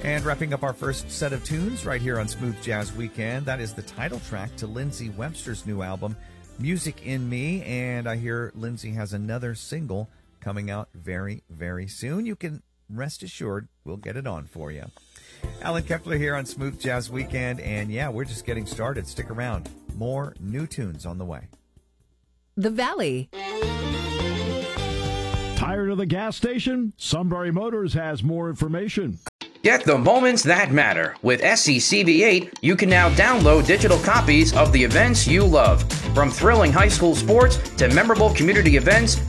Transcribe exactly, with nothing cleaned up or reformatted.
And wrapping up our first set of tunes right here on Smooth Jazz Weekend, that is the title track to Lindsey Webster's new album, Music in Me. And I hear Lindsey has another single coming out very, very soon. You can rest assured we'll get it on for you. Alan Kepler here on Smooth Jazz Weekend. And yeah, we're just getting started. Stick around. More new tunes on the way. The Valley. Tired of the gas station? Sunbury Motors has more information. Get the moments that matter. With S C C V eight, you can now download digital copies of the events you love. From thrilling high school sports to memorable community events,